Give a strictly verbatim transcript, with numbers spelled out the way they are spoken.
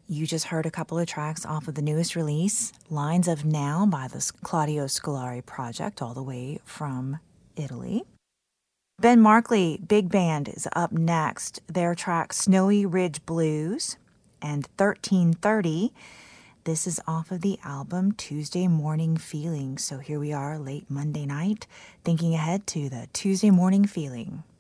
You just heard a couple of tracks off of the newest release, Lines of Now by the Claudio Scolari Project, all the way from Italy. Ben Markley Big Band is up next. Their track Snowy Ridge Blues and thirteen thirty. This is off of the album Tuesday Morning Feeling. So here we are late Monday night, thinking ahead to the Tuesday Morning Feeling.